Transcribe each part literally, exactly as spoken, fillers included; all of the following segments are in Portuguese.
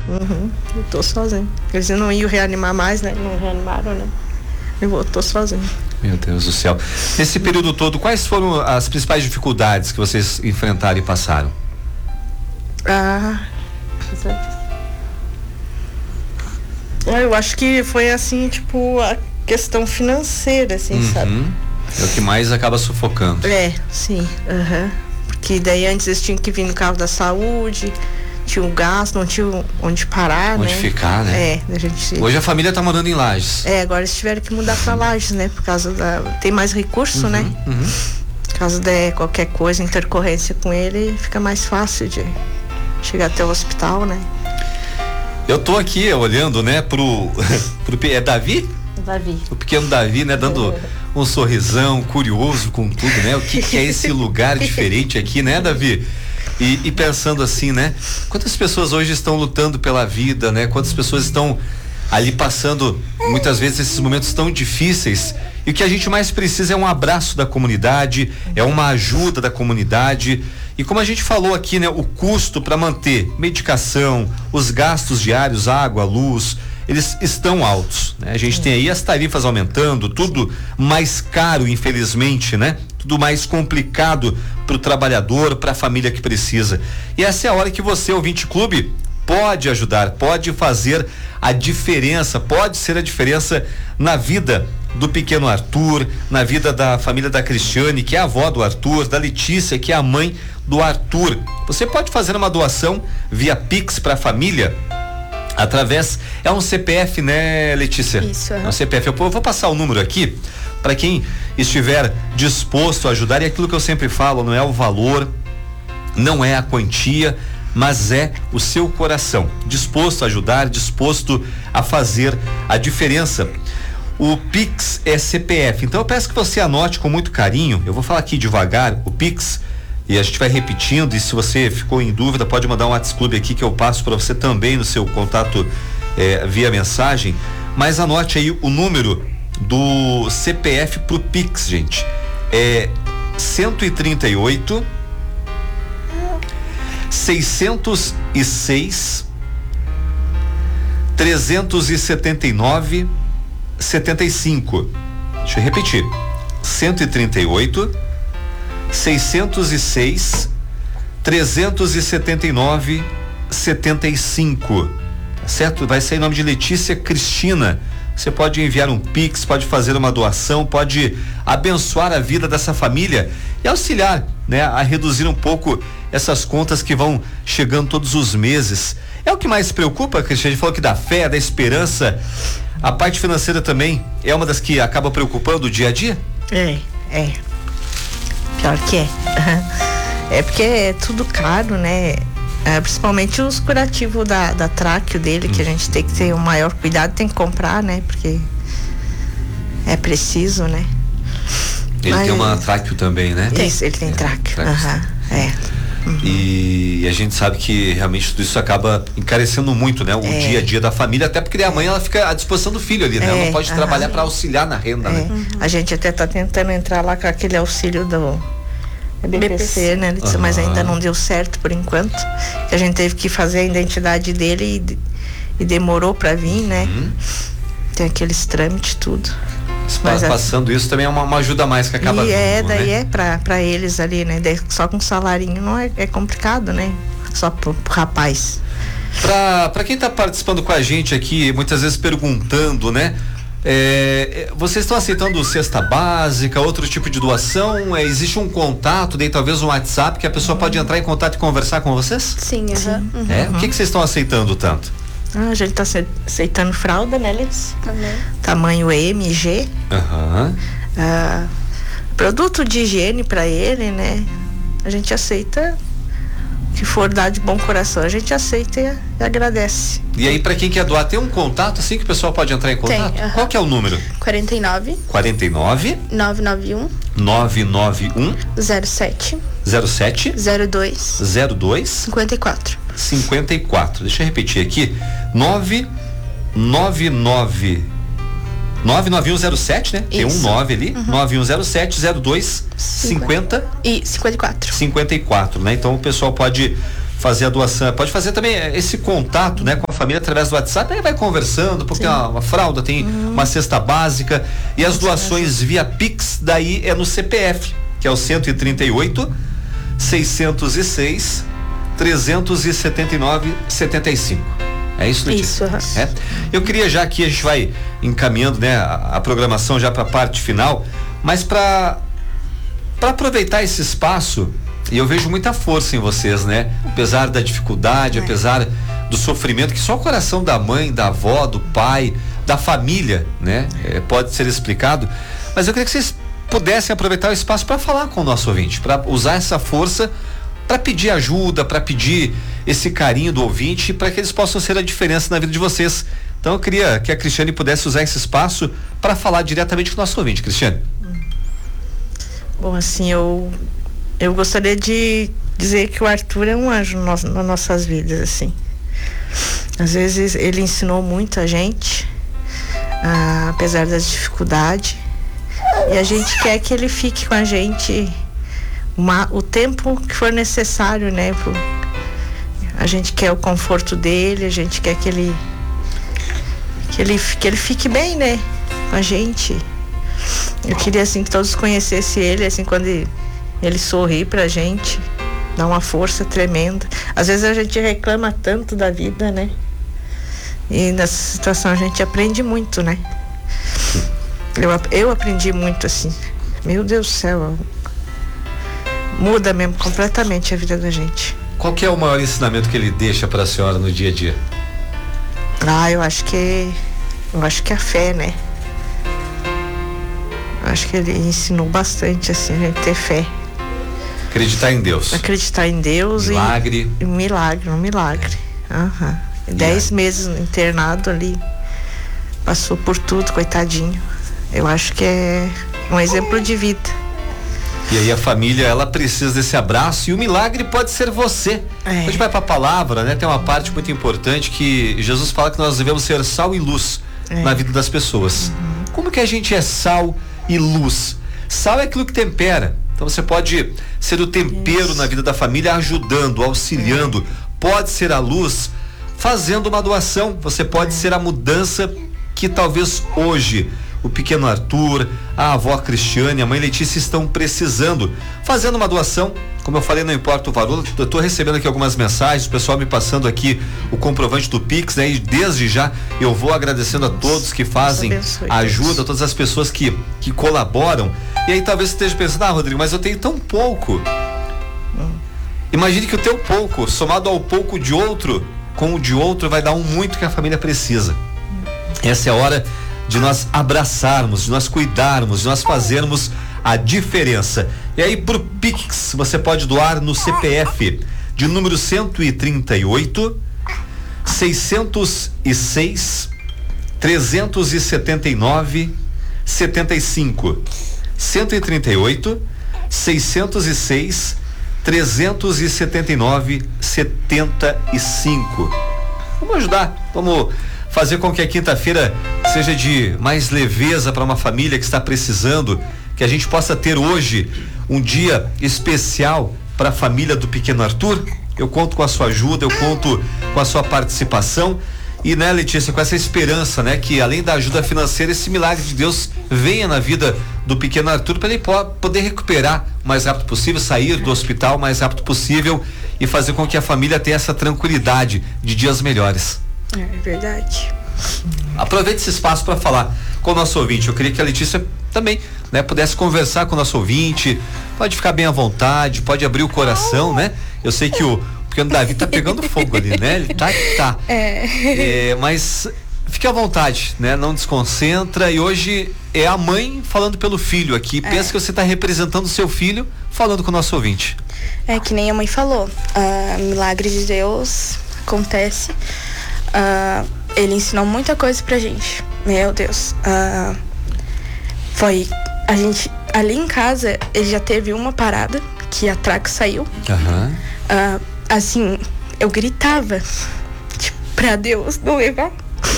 Uhum. Voltou sozinho. Eles não iam reanimar mais, né? Não reanimaram, né? Ele voltou sozinho. Meu Deus do céu. Nesse período todo, quais foram as principais dificuldades que vocês enfrentaram e passaram? Ah, eu acho que foi assim, tipo, a questão financeira, assim, uhum. sabe? É o que mais acaba sufocando. É, sim. Uhum. Porque daí antes eles tinham que vir no carro da saúde, tinha um gasto, não tinha onde parar, onde né? ficar, né? É, a gente... Hoje a família tá morando em Lages. É, agora eles tiveram que mudar pra Lages, né? Por causa da... Tem mais recurso, uhum, né? Uhum. Por causa de qualquer coisa, intercorrência com ele, fica mais fácil de chegar até o hospital, né? Eu tô aqui olhando, né, pro... pro é Davi? Davi. O pequeno Davi, né, dando um sorrisão, curioso com tudo, né? O que, que é esse lugar diferente aqui, né, Davi? E, e pensando assim, né? Quantas pessoas hoje estão lutando pela vida, né? Quantas pessoas estão ali passando muitas vezes esses momentos tão difíceis, e o que a gente mais precisa é um abraço da comunidade, é uma ajuda da comunidade. E como a gente falou aqui, né, o custo para manter medicação, os gastos diários, água, luz, eles estão altos, né? A gente tem aí as tarifas aumentando, tudo mais caro, infelizmente, né? Tudo mais complicado para o trabalhador, para a família que precisa. E essa é a hora que você, ouvinte clube, pode ajudar, pode fazer a diferença, pode ser a diferença na vida do pequeno Arthur, na vida da família da Cristiane, que é a avó do Arthur, da Letícia, que é a mãe do Arthur. Você pode fazer uma doação via Pix para a família através, é um C P F, né, Letícia? Isso, é. É um C P F. Eu vou passar o número aqui para quem estiver disposto a ajudar, e aquilo que eu sempre falo, não é o valor, não é a quantia, mas é o seu coração, disposto a ajudar, disposto a fazer a diferença. O Pix é C P F, então eu peço que você anote com muito carinho. Eu vou falar aqui devagar o Pix e a gente vai repetindo, e se você ficou em dúvida pode mandar um WhatsApp Clube aqui que eu passo para você também no seu contato eh, via mensagem, mas anote aí o número do C P F pro Pix, gente. É cento e trinta e oito seiscentos e seis trezentos e setenta e nove setenta e cinco. Deixa eu repetir. cento e trinta e oito seiscentos e seis trezentos e setenta e nove setenta e cinco. Tá certo? Vai ser em nome de Letícia Cristina. Você pode enviar um Pix, pode fazer uma doação, pode abençoar a vida dessa família e auxiliar, né, a reduzir um pouco essas contas que vão chegando todos os meses. É o que mais preocupa, Cristiane? A gente falou que da fé, da esperança, a parte financeira também é uma das que acaba preocupando o dia a dia? É, é. Pior que é. É porque é tudo caro, né? É, principalmente os curativos da, da tráqueo dele, hum. que a gente tem que ter o maior cuidado, tem que comprar, né? Porque é preciso, né? Ele Mas, tem uma tráqueo também, né? Isso, ele tem é, tráqueo. Aham, é. Uhum. E a gente sabe que realmente tudo isso acaba encarecendo muito, né? O é. dia a dia da família, até porque a mãe ela fica à disposição do filho ali, né? É. Ela não pode uhum. trabalhar para auxiliar na renda, é. né? Uhum. A gente até tá tentando entrar lá com aquele auxílio do B P C, né? Uhum. Mas ainda não deu certo por enquanto. Que a gente teve que fazer a identidade dele e, e demorou para vir, né? Uhum. Tem aqueles trâmites tudo. Mas passando isso também é uma, uma ajuda a mais que acaba e vindo, é, daí né? é pra, pra eles ali, né? Daí só com salarinho não é, é complicado, né? Só pro, pro rapaz. Pra, pra quem tá participando com a gente aqui, muitas vezes perguntando, né? É, vocês estão aceitando cesta básica, outro tipo de doação? É, existe um contato, daí talvez um WhatsApp que a pessoa uhum. pode entrar em contato e conversar com vocês? Sim, uhum. Uhum. É? O que que vocês estão aceitando tanto? Ah, a gente tá aceitando fralda, né, Liz? Também. Tamanho M, G. Aham. Uhum. Ah, produto de higiene pra ele, né? A gente aceita. Que for dar de bom coração, a gente aceita e, e agradece. E aí, pra quem quer doar, tem um contato assim que o pessoal pode entrar em contato? Tem, uh-huh. Qual que é o número? quarenta e nove quarenta e nove nove nove um nove nove um zero sete zero sete zero dois zero dois cinquenta e quatro cinquenta e quatro. Deixa eu repetir aqui. nove nove nove nove nove um zero sete, né? Tem um nove ali. Uhum. nove um zero sete zero dois cinquenta e cinquenta e quatro. cinquenta e quatro, né? Então o pessoal pode fazer a doação, pode fazer também esse contato, né, com a família através do WhatsApp, aí vai conversando, porque tem uma, uma fralda, tem uhum. uma cesta básica, e as doações via Pix, daí é no C P F, que é o cento e trinta e oito, seiscentos e seis, trezentos e setenta e nove, setenta e cinco. É isso, Letícia? Isso. É? Eu queria já aqui, a gente vai encaminhando, né, a, a programação já para a parte final, mas para para aproveitar esse espaço, e eu vejo muita força em vocês, né? Apesar da dificuldade, é. apesar do sofrimento que só o coração da mãe, da avó, do pai, da família, né? É, pode ser explicado, mas eu queria que vocês pudessem aproveitar o espaço para falar com o nosso ouvinte, para usar essa força para pedir ajuda, para pedir esse carinho do ouvinte, para que eles possam ser a diferença na vida de vocês. Então eu queria que a Cristiane pudesse usar esse espaço para falar diretamente com o nosso ouvinte. Cristiane. Bom, assim, eu eu gostaria de dizer que o Arthur é um anjo no, nas nossas vidas, assim. Às vezes ele ensinou muito a gente, ah, apesar das dificuldades, e a gente quer que ele fique com a gente Uma, o tempo que for necessário, né? Pro, a gente quer o conforto dele, a gente quer que ele que ele, que ele fique bem, né? Com a gente. Eu queria, assim, que todos conhecessem ele, assim, quando ele, ele sorri pra gente, dá uma força tremenda. Às vezes a gente reclama tanto da vida, né? E nessa situação a gente aprende muito, né? Eu, eu aprendi muito, assim. Meu Deus do céu, muda mesmo completamente a vida da gente. Qual que é o maior ensinamento que ele deixa para a senhora no dia a dia? Ah, eu acho que eu acho que a fé, né? Eu acho que ele ensinou bastante, assim, a gente ter fé. Acreditar em Deus. Acreditar em Deus. Milagre. E, e milagre, um milagre. Aham. Uhum. Dez meses internado ali, passou por tudo, coitadinho. Eu acho que é um exemplo de vida. E aí a família, ela precisa desse abraço, e o milagre pode ser você. É. A gente vai para a palavra, né? Tem uma parte muito importante que Jesus fala que nós devemos ser sal e luz é. na vida das pessoas. Uhum. Como que a gente é sal e luz? Sal é aquilo que tempera. Então você pode ser o tempero Isso. na vida da família, ajudando, auxiliando. É. Pode ser a luz fazendo uma doação. Você pode é. ser a mudança que talvez hoje o pequeno Arthur, a avó Cristiane, a mãe Letícia estão precisando, fazendo uma doação. Como eu falei, não importa o valor. Eu estou recebendo aqui algumas mensagens, o pessoal me passando aqui o comprovante do Pix, né? E desde já eu vou agradecendo a todos que fazem ajuda, a todas as pessoas que, que colaboram. E aí talvez você esteja pensando, ah, Rodrigo, mas eu tenho tão pouco. Hum. Imagine que o teu pouco, somado ao pouco de outro, com o de outro, vai dar um muito que a família precisa. Hum. Essa é a hora de nós abraçarmos, de nós cuidarmos, de nós fazermos a diferença. E aí pro Pix você pode doar no C P F de número cento e trinta e oito, seiscentos e seis, trezentos e setenta e nove, setenta e cinco. cento e trinta e oito, seiscentos e seis, trezentos e setenta e nove, setenta e cinco. Vamos ajudar, vamos fazer com que a quinta-feira seja de mais leveza para uma família que está precisando, que a gente possa ter hoje um dia especial para a família do pequeno Arthur. Eu conto com a sua ajuda, eu conto com a sua participação e, né, Letícia, com essa esperança, né, que além da ajuda financeira, esse milagre de Deus venha na vida do pequeno Arthur para ele poder recuperar o mais rápido possível, sair do hospital o mais rápido possível e fazer com que a família tenha essa tranquilidade de dias melhores. É verdade. Aproveite esse espaço para falar com o nosso ouvinte. Eu queria que a Letícia também, né, pudesse conversar com o nosso ouvinte. Pode ficar bem à vontade, pode abrir o coração, né? Eu sei que o pequeno Davi tá pegando fogo ali, né? Ele tá que tá. É. É, mas fique à vontade, né? Não desconcentra. E hoje é a mãe falando pelo filho aqui. É. Pensa que você tá representando o seu filho falando com o nosso ouvinte. É que nem a mãe falou. Uh, milagre de Deus acontece. Uh, ele ensinou muita coisa pra gente. Meu Deus. Uh, foi. A gente. Ali em casa, ele já teve uma parada que a traca saiu. Uhum. Uh, assim, eu gritava tipo, pra Deus não levar.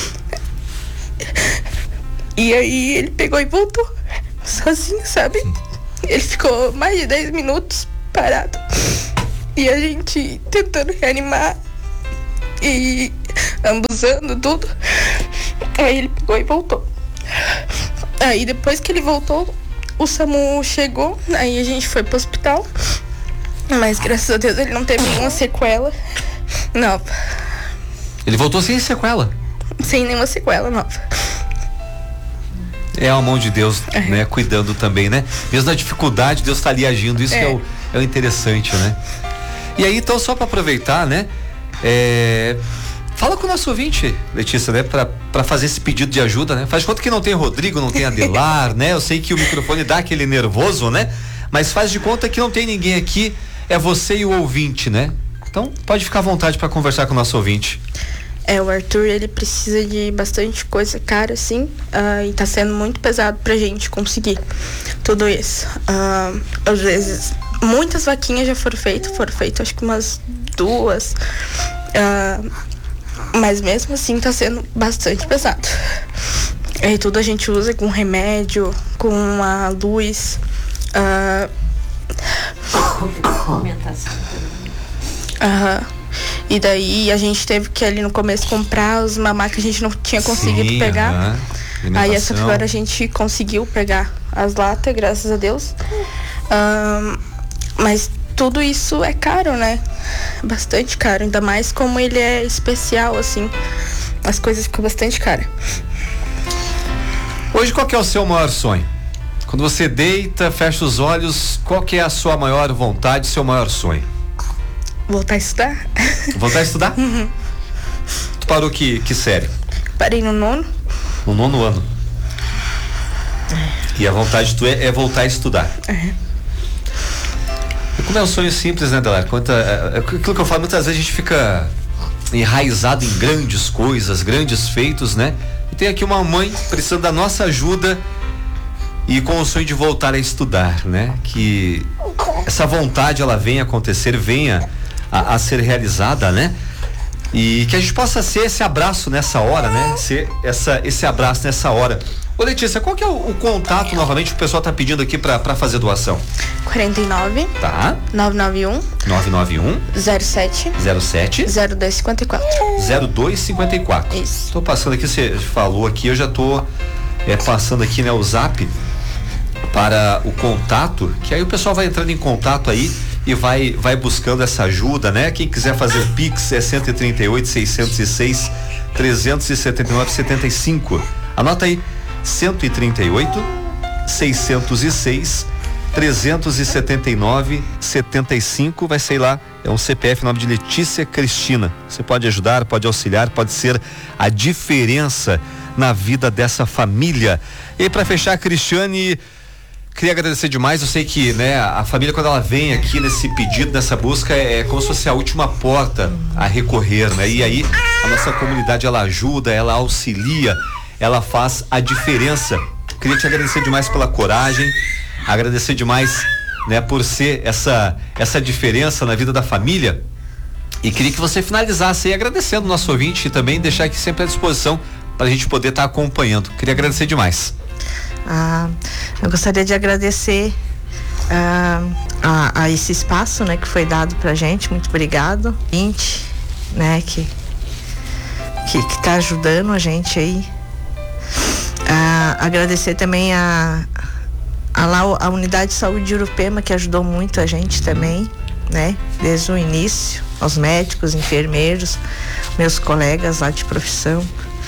E aí ele pegou e voltou sozinho, sabe? Ele ficou mais de dez minutos parado. E a gente tentando reanimar. E ambuzando tudo. Aí ele pegou e voltou. Aí depois que ele voltou, o SAMU chegou, aí a gente foi pro hospital. Mas graças a Deus ele não teve nenhuma sequela nova. Ele voltou sem sequela? Sem nenhuma sequela nova. É a mão de Deus, é. né? Cuidando também, né? Mesmo na dificuldade, Deus tá ali agindo. Isso é, que é, o, é o interessante, né? E aí, então, só para aproveitar, né? É, fala com o nosso ouvinte, Letícia, né? Pra, pra fazer esse pedido de ajuda, né? Faz de conta que não tem Rodrigo, não tem Adelar, né? Eu sei que o microfone dá aquele nervoso, né? Mas faz de conta que não tem ninguém aqui, é você e o ouvinte, né? Então, pode ficar à vontade para conversar com o nosso ouvinte. É, o Arthur, ele precisa de bastante coisa cara, assim, uh, e tá sendo muito pesado pra gente conseguir tudo isso. Uh, às vezes, muitas vaquinhas já foram feitas, foram feitas acho que umas duas, uh, mas mesmo assim tá sendo bastante pesado. E tudo a gente usa com remédio, com a luz, uh, alimentação. Aham. Uh, E daí a gente teve que ali no começo comprar os mamá que a gente não tinha conseguido Sim, pegar. Uh-huh. Aí essa semana a gente conseguiu pegar as latas, graças a Deus. Um, mas tudo isso é caro, né? Bastante caro, ainda mais como ele é especial, assim. As coisas ficam bastante caras. Hoje, qual que é o seu maior sonho? Quando você deita, fecha os olhos, qual que é a sua maior vontade, seu maior sonho? Voltar a estudar. Voltar a estudar? Uhum. Tu parou que, que série? Parei no nono. No nono ano. E a vontade tu é, é voltar a estudar. Uhum. E como é um sonho simples, né, Delar? Quanto a, é, aquilo que eu falo, muitas vezes a gente fica enraizado em grandes coisas, grandes feitos, né? E tem aqui uma mãe precisando da nossa ajuda e com o sonho de voltar a estudar, né? Que essa vontade ela venha acontecer, venha A, a ser realizada, né? E que a gente possa ser esse abraço nessa hora, né? Ser essa, esse abraço nessa hora. Ô Letícia, qual que é o, o contato novamente que o pessoal tá pedindo aqui pra, pra fazer doação? quarenta e nove Tá. nove nove um nove nove um zero sete zero sete zero dois cinquenta e quatro zero dois cinquenta e quatro. Isso. Tô passando aqui, você falou aqui, eu já tô é, passando aqui, né, o zap para o contato, que aí o pessoal vai entrando em contato aí e vai vai buscando essa ajuda, né? Quem quiser fazer Pix é cento e trinta e oito, seiscentos e seis, trezentos e setenta e nove, setenta e cinco. Anota aí, cento e trinta e oito, seiscentos e seis, trezentos e setenta e nove, setenta e cinco, vai ser lá, é um C P F, nome de Letícia Cristina. Você pode ajudar, pode auxiliar, pode ser a diferença na vida dessa família. E para fechar, Cristiane, queria agradecer demais. Eu sei que, né, a família, quando ela vem aqui nesse pedido, nessa busca, é, é como se fosse a última porta a recorrer, né? E aí a nossa comunidade, ela ajuda, ela auxilia, ela faz a diferença. Queria te agradecer demais pela coragem, agradecer demais, né, por ser essa essa diferença na vida da família. E queria que você finalizasse aí agradecendo o nosso ouvinte e também deixar aqui sempre à disposição para a gente poder estar tá acompanhando. Queria agradecer demais. Ah, eu gostaria de agradecer ah, a, a esse espaço, né, que foi dado pra gente. Muito obrigado, gente, né, que que que tá ajudando a gente aí. Ah, agradecer também a a, lá, a unidade de saúde de Urupema, que ajudou muito a gente também, né, desde o início, aos médicos, enfermeiros, meus colegas lá de profissão,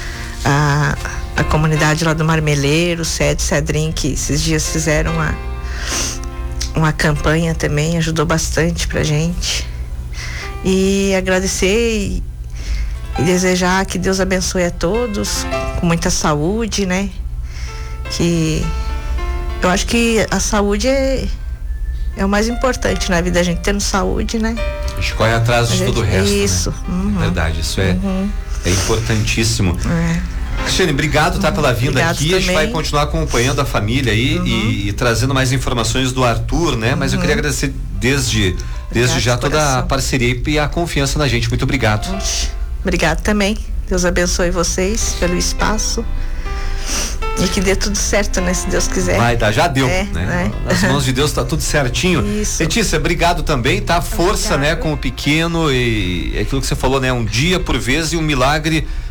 a a comunidade lá do Marmeleiro, o Ced, Cedrim, que esses dias fizeram uma, uma campanha também, ajudou bastante pra gente. E agradecer e, e desejar que Deus abençoe a todos, com muita saúde, né? Que eu acho que a saúde é, é o mais importante na vida, a gente tendo saúde, né? A gente corre atrás de gente, todo o resto, isso, né? Uhum. Verdade, isso é, uhum. é importantíssimo. É. Cristiane, obrigado, tá, pela vinda Obrigado aqui. Também. A gente vai continuar acompanhando a família aí, uhum. e, e trazendo mais informações do Arthur, né? Mas uhum. eu queria agradecer desde, desde já toda coração. a parceria e a confiança na gente. Muito obrigado. Obrigado também. Deus abençoe vocês pelo espaço. E que dê tudo certo, né? Se Deus quiser. Vai dar, já deu, é, né? né? Nas mãos de Deus tá tudo certinho. Isso. Letícia, obrigado também, tá? Força, Obrigada. né, com o pequeno e é aquilo que você falou, né? Um dia por vez e um milagre